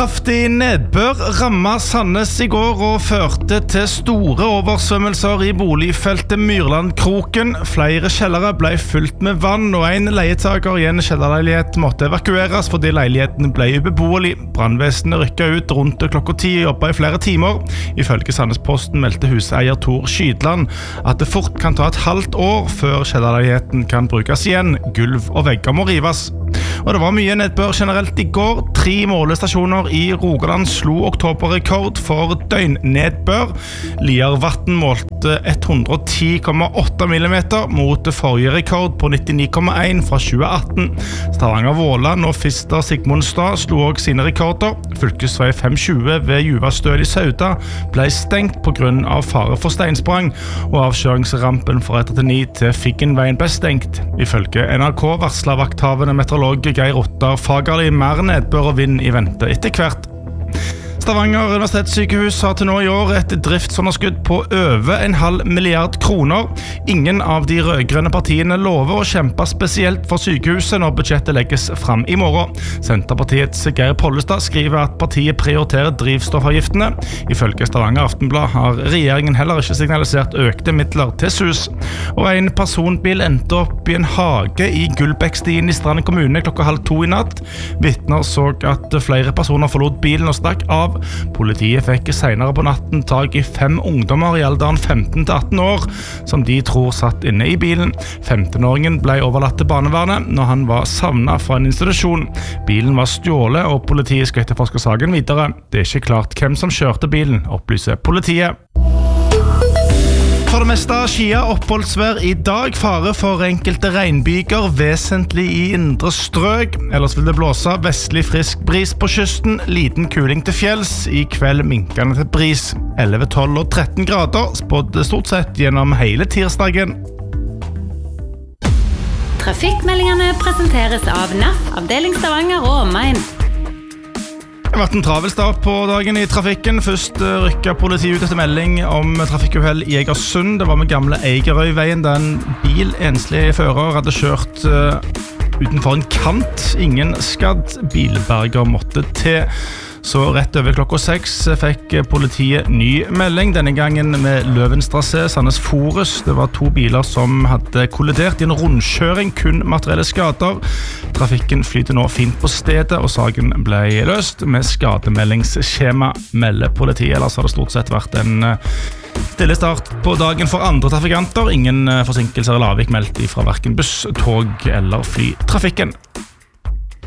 Kraftig nedbør rammet Sandnes I går og førte til store oversvømmelser I boligfeltet Myrlandkroken. Flere kjellere ble fylt med vann, og en leietager I en kjellerleilighet måtte evakueres fordi leiligheten ble ubeboelig. Brannvesenet rykket ut rundt klokka 10 og jobbet I flere timer. Ifølge Sandnesposten meldte huseier Tor Skydland at det fort kan ta et halvt år før kjellerleiligheten kan brukes igjen. Gulv og vegger må rives. Og det var mye nedbør generelt I går. 3 målestasjoner I Rogaland slo oktoberrekord for døgnnedbør. Liarvatn målte 110,8 millimeter mot forrige rekord på 99,1 fra 2018. Stavanger-Våland og Fister Sigmundstad slo også sine rekorder. Fylkesvei 520 ved Juvastøl I Sauda ble stengt på grunn av fare for steinsprang, og avkjøringsrampen fra 139 til Figgenveien ble stengt. Ifølge NRK varslet vakthavende meteorolog Geir Ottar Fagerli mer nedbør og vind I vente etter hvert. Stavanger Universitetssykehus har til nå I år et driftsunderskudd på over 0,5 milliard kroner. Ingen av de rødgrønne partiene lover å kjempe spesielt for sykehuset når budsjettet legges frem I morgen. Senterpartiets Geir Pollestad skriver at partiet prioriterer drivstoffavgiftene. Ifølge Stavanger Aftenblad har regjeringen heller ikke signalisert økte midler til SUS. Og en personbil endte opp I en hage I Gullbækstien I Strand kommune klokka 1:30 I natt. Vitner så at flere personer forlot bilen og stakk av. Politiet fikk senere på natten tag I 5 ungdommer I alderen 15 til 18 år, som de tror satt inne I bilen. 15-åringen ble overlatt til barnevernet når han var savnet fra en institusjon. Bilen var stjålet, og politiet skal etterforske saken videre. Det ikke klart hvem som kjørte bilen, opplyser politiet. For det meste skia oppholdsvær I dag, fare for enkelte regnbyger, vesentlig I indre strøk. Ellers vil det blåse vestlig frisk bris på kysten, liten kuling til fjells, I kveld minkende til bris. 11, 12 og 13 grader, spådd stort sett gjennom hele tirsdagen. Trafikkmeldingene presenteres av NAF, avdeling Stavanger og omegn. Det har vært en travel start på dagen I trafikken. Først rykket politiet ut etter melding om trafikkuhell I Egersund. Det var med gamle Eigerøyveien, der en bil, enslig fører, hadde kjørt utenfor en kant. Ingen skadd. Bilberger måtte til. Så rett over klokka 6 fikk politiet ny melding, denne gangen med Løvens trasé, Sandnes Forus. Det var 2 biler som hadde kollidert I en rundkjøring, kun materielle skader. Trafikken flyter nå fint på stedet, og saken ble løst med skademeldingsskjema, melder politiet. Ellers har det stort sett vært en stille start på dagen for andre trafikanter. Ingen forsinkelser eller avvik meldt fra hverken buss, tog eller flytrafikken.